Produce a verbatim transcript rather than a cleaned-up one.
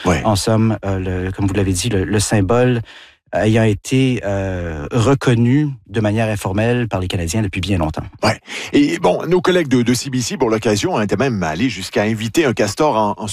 Ouais. En somme, euh, le, comme vous l'avez dit, le, le symbole ayant été euh, reconnu de manière informelle par les Canadiens depuis bien longtemps. Ouais. Et bon, nos collègues de, de C B C, pour l'occasion, étaient même allés jusqu'à inviter un castor en, en